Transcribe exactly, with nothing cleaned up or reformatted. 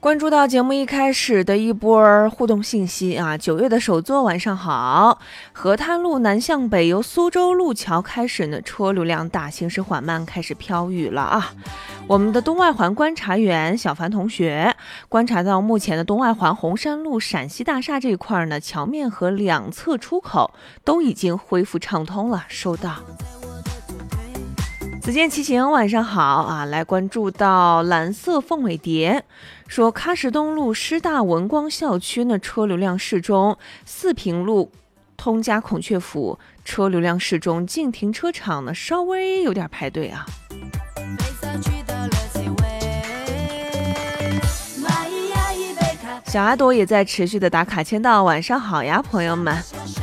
关注到节目一开始的一波互动信息啊，九月的首座晚上好，河滩路南向北由苏州路桥开始呢，车流量大，行驶缓慢，开始飘雨了啊。我们的东外环观察员小凡同学观察到，目前的东外环红山路陕西大厦这一块呢，桥面和两侧出口都已经恢复畅通了，收到。子健骑行晚上好啊，来关注到蓝色凤尾蝶说，喀什东路师大文光校区呢，车流量适中，四平路通家孔雀府车流量适中，净停车场呢稍微有点排队啊。小阿朵也在持续的打卡签到，晚上好呀朋友们。